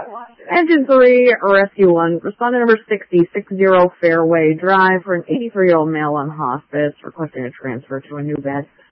Engine 3, Rescue 1, respondent number 6060 Fairway Drive for an 83-year-old male on hospice requesting a transfer to a new bed.